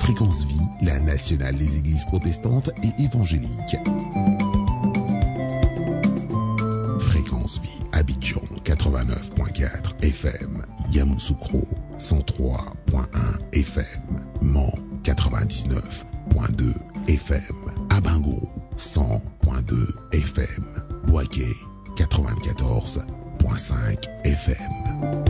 Fréquence Vie, la nationale des églises protestantes et évangéliques. Fréquence Vie, Abidjan 89.4 FM, Yamoussoukro 103.1 FM, Mans 99.2 FM, Abango 100.2 FM, Boaké 94.5 FM.